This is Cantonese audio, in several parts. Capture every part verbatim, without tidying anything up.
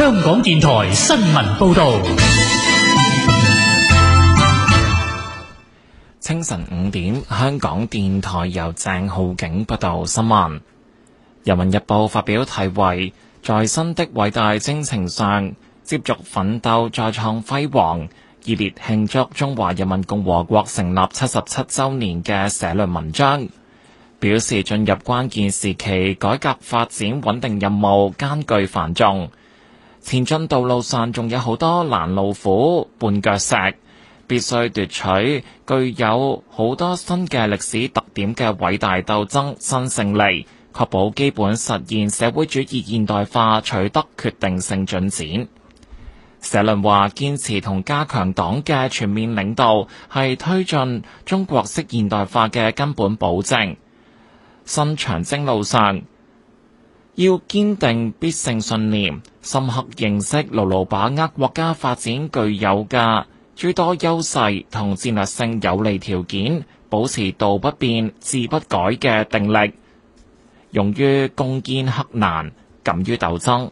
香港電台新聞報道。 清晨五點，香港電台由鄭浩景報道新聞。人民日報發表題為在新的偉大征程上接續奮鬥再創輝煌，熱烈慶祝中華人民共和國成立七十七週年嘅社論文章，表示進入關鍵時期，改革發展穩定任務艱巨繁重，前進道路上仲有好多攔路虎、絆腳石，必須奪取具有好多新嘅歷史特點嘅偉大鬥爭新勝利，確保基本實現社會主義現代化取得決定性進展。社論話，堅持同加強黨嘅全面領導係推進中國式現代化嘅根本保證。新長征路上，要堅定必勝信念，深刻認識、牢牢把握國家發展具有嘅諸多優勢同戰略性有利條件，保持道不變、志不改嘅定力，勇於攻堅克難，敢於鬥爭。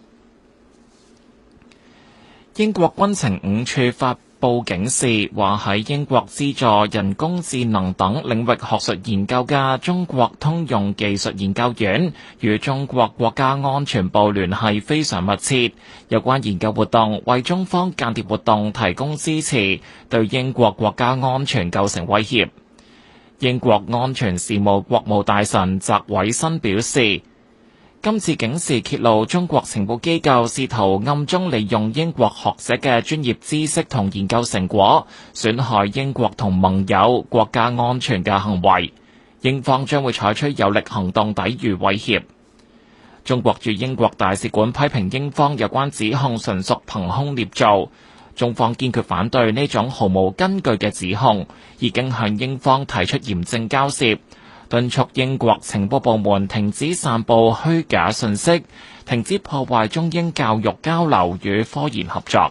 英國軍情五處發布警示，話喺英國資助人工智能等領域學術研究嘅中國通用技術研究院與中國國家安全部聯繫非常密切，有關研究活動為中方間諜活動提供支持，對英國國家安全構成威脅。英國安全事務國務大臣翟偉新表示，今次警示揭露中國情報機構試圖暗中利用英國學者嘅專業知識同研究成果，損害英國同盟友國家安全嘅行為，英方將會採取有力行動抵禦威脅。中國駐英國大使館批評英方有關指控純屬憑空捏造，中方堅決反對呢種毫無根據嘅指控，已經向英方提出嚴正交涉，敦促英國情報部門停止散布虛假信息，停止破壞中英教育交流與科研合作。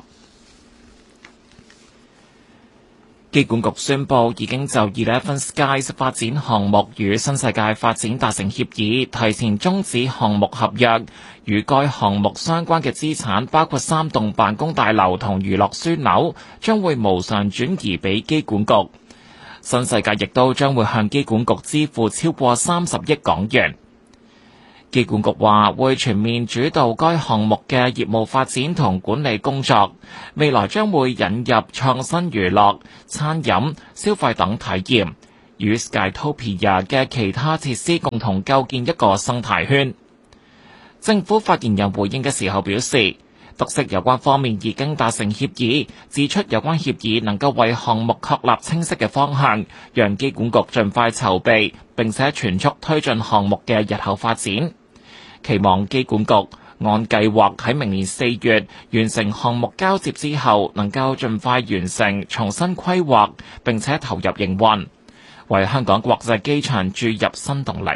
機管局宣布已經就eleven skies 發展項目與新世界發展達成協議，提前終止項目合約，與該項目相關嘅資產包括三棟辦公大樓同娛樂樞紐，將會無償轉移俾機管局。新世界亦都將會向機管局支付超過三十億港元。機管局話會全面主導該項目嘅業務發展同管理工作，未來將會引入創新娛樂、餐飲、消費等體驗，與 Skytopia 嘅其他設施共同構建一個生態圈。政府發言人回應嘅時候表示，得悉有關方面已經達成協議，指出有關協議能夠為項目確立清晰嘅方向，讓機管局盡快籌備並且全速推進項目嘅日後發展。期望機管局按計劃喺明年四月完成項目交接之後，能夠盡快完成重新規劃並且投入營運，為香港國際機場注入新動力。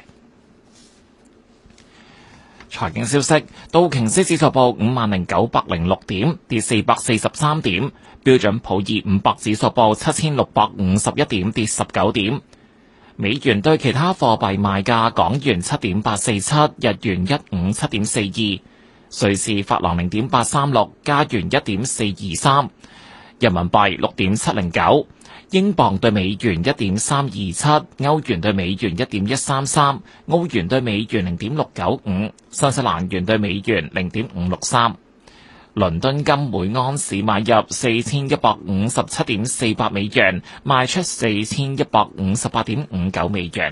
財經消息，道瓊斯指數報五萬零九百零六點，跌四百四十三點；標準普爾五百指數報七千六百五十一點，跌十九點。美元對其他貨幣賣價：港元七點八四七，日元一五七點四二，瑞士法郎零點八三六，加元一點四二三，人民幣六點七零九。英鎊對美元一點三二七，歐元對美元一點一三三，澳元對美元零點六九五，新西蘭元對美元零點五六三。倫敦金每安士買入四千一百五十七點四八美元，賣出四千一百五十八點五九美元。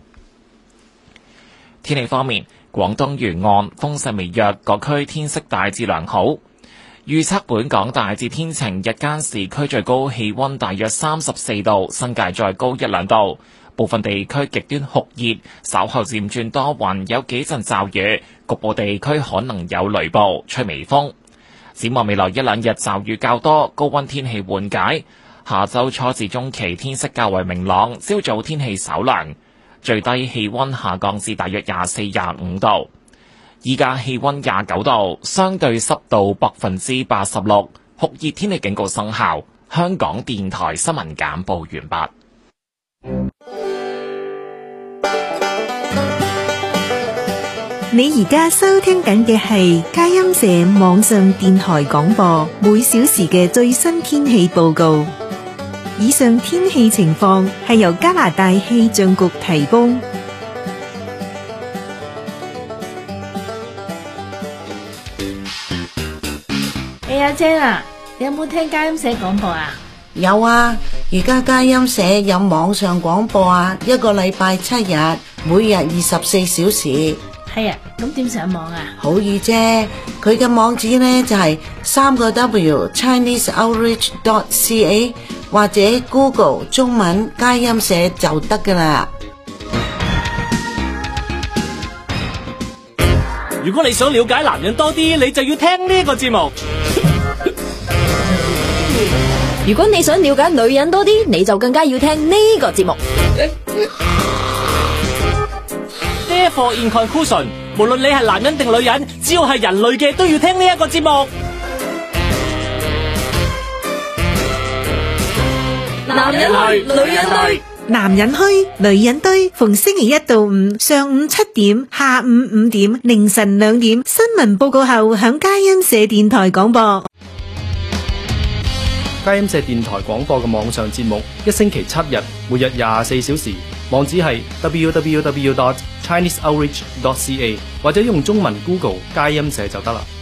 天氣方面，廣東沿岸風勢微弱，各區天色大致良好。預測本港大致天晴，日間市區最高氣溫大約三十四度，新界再高一兩度。部分地區極端酷熱，稍後漸轉多雲，有幾陣驟雨，局部地區可能有雷暴，吹微風。展望未來一兩日驟雨較多，高溫天氣緩解。下周初至中期天色較為明朗，朝早天氣稍涼，最低氣溫下降至大約廿四、廿五度。依家氣溫廿九度，相對濕度百分之八十六，酷熱天氣警告生效。香港電台新聞簡報完畢。 你而家收聽緊嘅係佳音社網上電台廣播，每小時嘅最新天氣報告。以上天氣情況係由加拿大氣象局提供。 哎阿姐啊，你有冇聽佳音社廣播啊？ 有啊，而家佳音社有網上廣播啊，一個禮拜七日，每日二十四小時。 係啊，咁點上網啊？ 好易啫，佢嘅網址呢就係三個 W Chinese Outreach dot C A 或者 Google 中文佳音社就得噶啦。 如果你想了解男人多啲，你就要聽呢個節目。 如果你想了解女人多啲，你就更加要聽呢個節目。 Therefore in conclusion，無論你係男人定女人，只要係人類嘅都要聽呢一個節目。 男人去，女人堆， 男人墟，女人堆，逢星期一到五上午七點、下午五點、凌晨兩點，新聞報告後響佳音社電台廣播。 佳音社電台廣播嘅網上節目，一星期七日，每日廿四小時，網址係 w w w dot chinese outreach dot c a 或者用中文 Google 佳音社就得啦。